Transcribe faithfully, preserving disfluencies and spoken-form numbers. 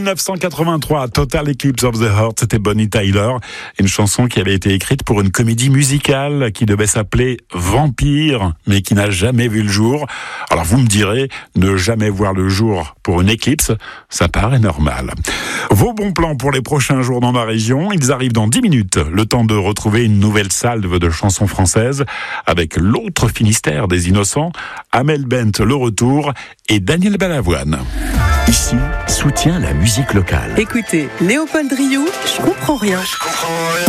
dix-neuf cent quatre-vingt-trois, Total Eclipse of the Heart, c'était Bonnie Tyler, une chanson qui avait été écrite pour une comédie musicale qui devait s'appeler Vampire, mais qui n'a jamais vu le jour. Alors vous me direz, ne jamais voir le jour pour une éclipse, ça paraît normal. Vos bons plans pour les prochains jours dans ma région, ils arrivent dans dix minutes, le temps de retrouver une nouvelle salve de chansons françaises avec l'autre Finistère des Innocents, Amel Bent le retour et Daniel Balavoine. Ici, soutient la musique locale. Écoutez, Léopold Rioux, je comprends rien. Je comprends rien.